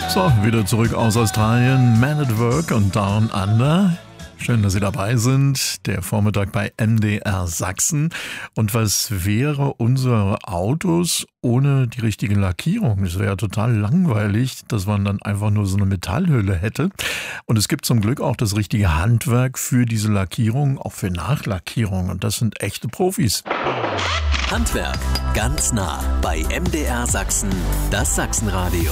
So, wieder zurück aus Australien. Man at Work und Down Under. Schön, dass Sie dabei sind. Der Vormittag bei MDR Sachsen. Und was wäre unsere Autos ohne die richtige Lackierung? Es wäre total langweilig, dass man dann einfach nur so eine Metallhülle hätte. Und es gibt zum Glück auch das richtige Handwerk für diese Lackierung, auch für Nachlackierung. Und das sind echte Profis. Handwerk ganz nah bei MDR Sachsen, das Sachsenradio.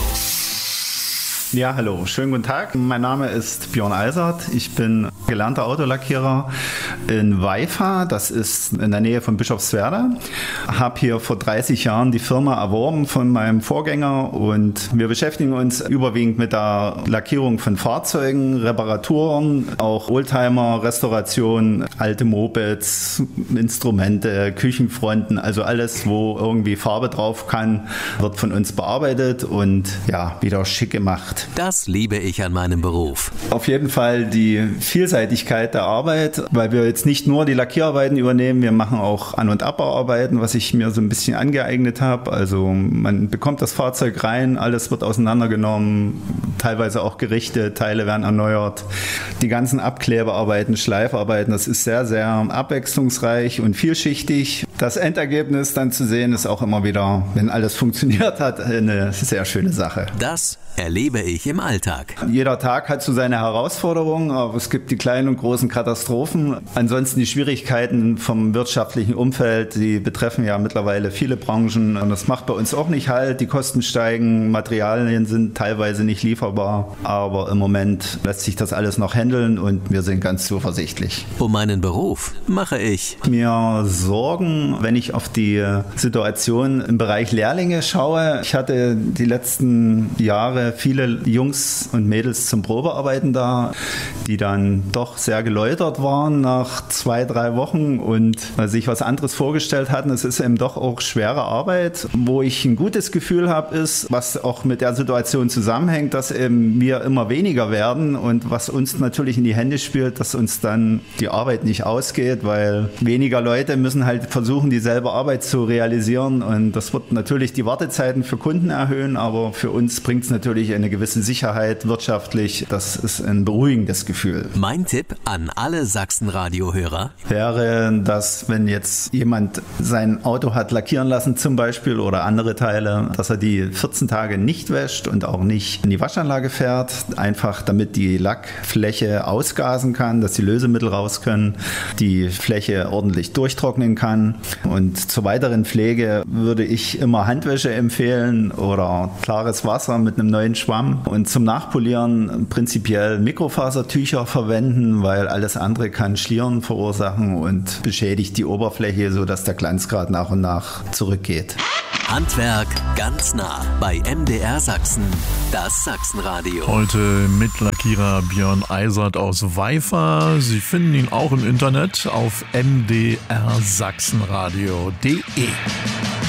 Ja, hallo, schönen guten Tag. Mein Name ist Björn Eisert. Ich bin gelernter Autolackierer in Waifa, das ist in der Nähe von Bischofswerda. Habe hier vor 30 Jahren die Firma erworben von meinem Vorgänger und wir beschäftigen uns überwiegend mit der Lackierung von Fahrzeugen, Reparaturen, auch Oldtimer, Restauration, alte Mopeds, Instrumente, Küchenfronten, also alles, wo irgendwie Farbe drauf kann, wird von uns bearbeitet und ja, wieder schick gemacht. Das liebe ich an meinem Beruf. Auf jeden Fall die Vielseitigkeit der Arbeit, weil wir jetzt nicht nur die Lackierarbeiten übernehmen, wir machen auch An- und Abbauarbeiten, was ich mir so ein bisschen angeeignet habe. Also man bekommt das Fahrzeug rein, alles wird auseinandergenommen, teilweise auch gerichtet, Teile werden erneuert. Die ganzen Abklebearbeiten, Schleifarbeiten, das ist sehr, sehr abwechslungsreich und vielschichtig. Das Endergebnis dann zu sehen, ist auch immer wieder, wenn alles funktioniert hat, eine sehr schöne Sache. Das erlebe ich im Alltag. Jeder Tag hat so seine Herausforderungen, aber es gibt die kleinen und großen Katastrophen. Ansonsten die Schwierigkeiten vom wirtschaftlichen Umfeld, die betreffen ja mittlerweile viele Branchen und das macht bei uns auch nicht halt. Die Kosten steigen, Materialien sind teilweise nicht lieferbar, aber im Moment lässt sich das alles noch handeln und wir sind ganz zuversichtlich. Um meinen Beruf mache ich Mir Sorgen, wenn ich auf die Situation im Bereich Lehrlinge schaue. Ich hatte die letzten Jahre viele Jungs und Mädels zum Probearbeiten da, die dann doch sehr geläutert waren nach 2-3 Wochen und sich was anderes vorgestellt hatten. Es ist eben doch auch schwere Arbeit. Wo ich ein gutes Gefühl habe, ist, was auch mit der Situation zusammenhängt, dass eben wir immer weniger werden und was uns natürlich in die Hände spielt, dass uns dann die Arbeit nicht ausgeht, weil weniger Leute müssen halt versuchen, dieselbe Arbeit zu realisieren und das wird natürlich die Wartezeiten für Kunden erhöhen, aber für uns bringt es natürlich eine gewisse Sicherheit wirtschaftlich. Das ist ein beruhigendes Gefühl. Mein Tipp an alle Sachsenradio-Hörer Wäre, dass wenn jetzt jemand sein Auto hat lackieren lassen zum Beispiel oder andere Teile, dass er die 14 Tage nicht wäscht und auch nicht in die Waschanlage fährt, einfach damit die Lackfläche ausgasen kann, dass die Lösemittel raus können, die Fläche ordentlich durchtrocknen kann. Und zur weiteren Pflege würde ich immer Handwäsche empfehlen oder klares Wasser mit einem neuen Schwamm und zum Nachpolieren prinzipiell Mikrofasertücher verwenden, weil alles andere kann Schlieren verursachen und beschädigt die Oberfläche, sodass der Glanzgrad nach und nach zurückgeht. Handwerk ganz nah bei MDR Sachsen, das Sachsenradio. Heute mit Lackierer Björn Eisert aus Waifa. Sie finden ihn auch im Internet auf mdrsachsenradio.de.